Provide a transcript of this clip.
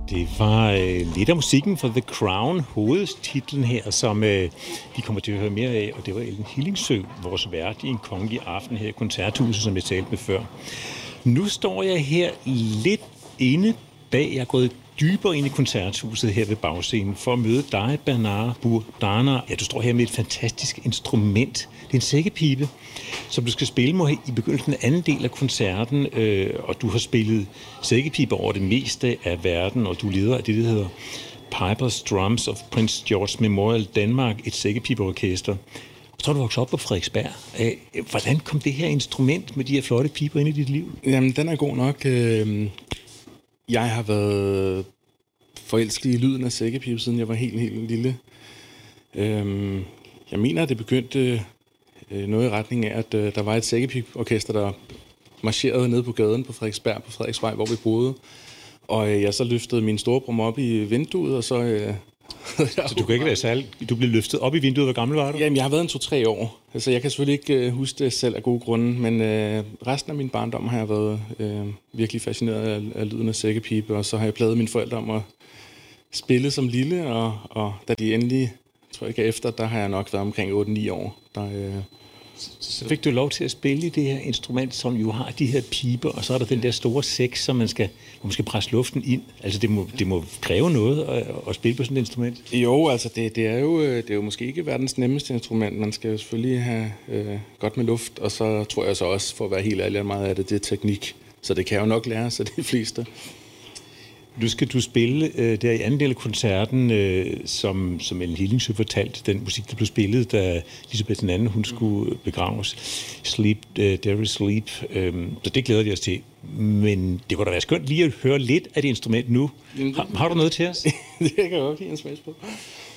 Det var lidt af musikken for The Crown, hovedtitlen her, som vi kommer til at høre mere af, og det var Ellen Hillingsø, vores vært i En Kongelig Aften her i Koncerthuset, som jeg talte med før. Nu står jeg her lidt inde bag, jeg er gået dybere ind i Koncerthuset her ved bagscenen, for at møde dig, Bernard Bourdana. Ja, du står her med et fantastisk instrument. Det er en sækkepibe, som du skal spille i begyndelsen af anden del af koncerten, og du har spillet sækkepiber over det meste af verden, og du leder af det, der hedder Piper's Drums of Prince George Memorial Danmark, et sækkepibeorkester. Så er du vokset op på Frederiksberg. Hvordan kom det her instrument med de her flotte piber ind i dit liv? Jamen, den er god nok. Jeg har været forelsket i lyden af sækkepibe, siden jeg var helt lille. Jeg mener, at det begyndte noget i retning af, at der var et sækkepibeorkester, der marcherede ned på gaden på Frederiksberg, på Frederiksvej, hvor vi boede. Og jeg så løftede min storebror op i vinduet, og så... Så du kan ikke være særlig... Du blev løftet op i vinduet. Hvor gammel var du? Jamen, jeg har været 2-3 år. Altså, jeg kan selvfølgelig ikke huske det selv af gode grunde, men resten af min barndom har jeg været virkelig fascineret af lyden af sækkepibe, og så har jeg plaget mine forældre om at spille som lille, og da de endelig, tror jeg ikke efter, der har jeg nok været omkring 8-9 år. Så fik du lov til at spille i det her instrument, som jo har de her piber, og så er der den der store sæk, som man skal presse luften ind. Altså det må kræve noget at spille på sådan et instrument. Jo, altså det er jo måske ikke verdens nemmeste instrument. Man skal jo selvfølgelig have godt med luft, og så tror jeg så også, for at være helt ærlig, meget af det er teknik. Så det kan jo nok lære sig de fleste. Nu skal du spille der i anden del af koncerten, som Ellen Hillingsø fortalte, den musik, der blev spillet, da Elisabeth II, hun skulle begraves. Sleep, There is Sleep. Så det glæder vi os til. Men det kunne da være skønt lige at høre lidt af det instrument nu. Har du noget til os? Det kan jeg godt give en smags på.